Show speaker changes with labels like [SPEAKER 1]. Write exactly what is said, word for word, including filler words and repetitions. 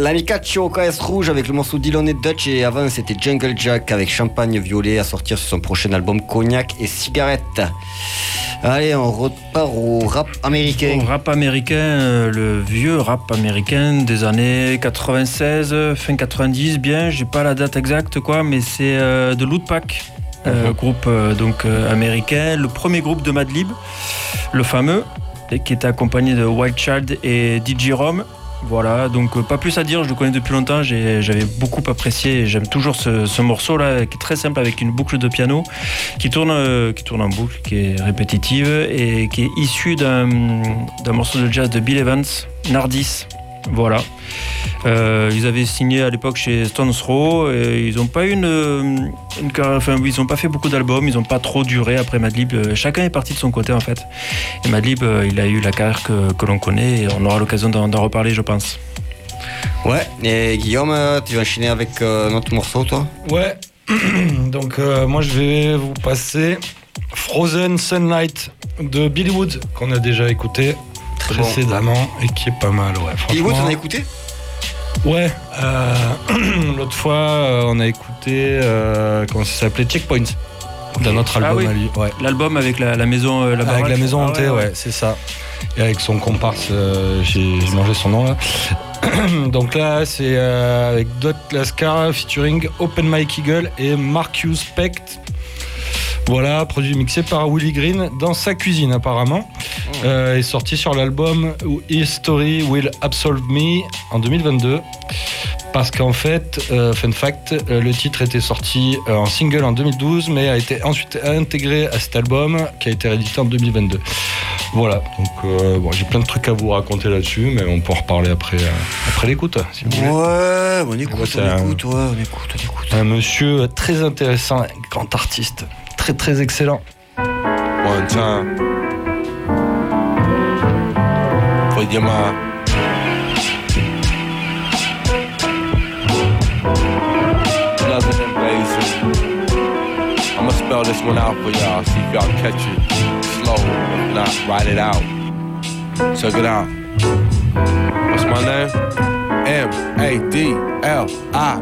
[SPEAKER 1] L'Amicaccio K S Rouge avec le morceau Dylan et Dutch, et avant c'était Jungle Jack avec Champagne Violet à sortir sur son prochain album Cognac et Cigarette. Allez, on repart au rap américain.
[SPEAKER 2] Au rap américain, euh, le vieux rap américain des années quatre-vingt-seize, fin quatre-vingt-dix, bien, j'ai pas la date exacte quoi, mais c'est euh, de Lootpack, euh, uh-huh. groupe euh, donc euh, américain, le premier groupe de Madlib, le fameux, qui était accompagné de Wild Child et D J Rom. Voilà, donc euh, pas plus à dire, je le connais depuis longtemps, j'ai, j'avais beaucoup apprécié et j'aime toujours ce, ce morceau là qui est très simple avec une boucle de piano qui tourne, euh, qui tourne en boucle, qui est répétitive et qui est issue d'un, d'un morceau de jazz de Bill Evans, Nardis. Voilà. Euh, ils avaient signé à l'époque chez Stones Throw et ils n'ont pas eu une, une, enfin ils n'ont pas fait beaucoup d'albums, ils n'ont pas trop duré après Madlib. Chacun est parti de son côté en fait. Et Madlib, il a eu la carrière que, que l'on connaît et on aura l'occasion d'en, d'en reparler, je pense.
[SPEAKER 1] Ouais. Et Guillaume, tu vas enchaîner avec euh, notre morceau, toi ?
[SPEAKER 3] Ouais. Donc euh, moi je vais vous passer Frozen Sunlight de Billy Wood qu'on a déjà écouté Très précédemment bon. Et qui est pas mal. Ouais.
[SPEAKER 1] Billy Wood, on a écouté ?
[SPEAKER 3] Ouais, euh, l'autre fois euh, on a écouté euh, comment ça s'appelait Checkpoint d'un autre album ah oui. à lui. Ouais.
[SPEAKER 2] L'album avec la, la maison euh, la
[SPEAKER 3] avec la maison
[SPEAKER 2] ah
[SPEAKER 3] hantée, ouais, ouais. ouais, c'est ça. Et avec son comparse, euh, j'ai, j'ai mangé son nom là. Donc là c'est euh, avec Dot Lascar featuring Open Mike Eagle et Marcus Specht. Voilà, produit mixé par Willie Green dans sa cuisine apparemment. Oh. Euh, est sorti sur l'album History Will Absolve Me en deux mille vingt-deux. Parce qu'en fait, euh, fun fact, euh, le titre était sorti euh, en single en deux mille douze, mais a été ensuite intégré à cet album qui a été réédité en deux mille vingt-deux. Voilà, donc euh, bon, j'ai plein de trucs à vous raconter là-dessus, mais on peut en reparler après, euh, après l'écoute, si vous voulez.
[SPEAKER 1] Ouais, on écoute,
[SPEAKER 3] ouais,
[SPEAKER 1] on,
[SPEAKER 3] un,
[SPEAKER 1] écoute ouais, on écoute, on écoute.
[SPEAKER 3] Un monsieur très intéressant, un grand artiste, très très excellent.
[SPEAKER 4] One time for your mind. Nothing in blazing. I'ma spell this one out for y'all, see if y'all catch it slow, if not, write it out. Check it out. What's my name? M A D L I